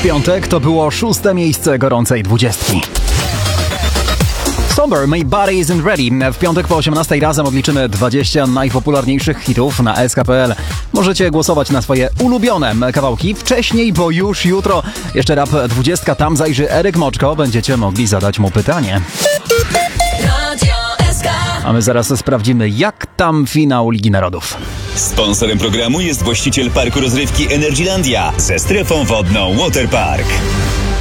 W piątek to było 6. miejsce gorącej 20. Sober, My Body Isn't Ready. W piątek po 18 razem odliczymy 20 najpopularniejszych hitów na SK.pl. Możecie głosować na swoje ulubione kawałki wcześniej, bo już jutro jeszcze rap 20, tam zajrzy Eryk Moczko. Będziecie mogli zadać mu pytanie. A my zaraz sprawdzimy, jak tam finał Ligi Narodów. Sponsorem programu jest właściciel parku rozrywki Energylandia ze strefą wodną Waterpark.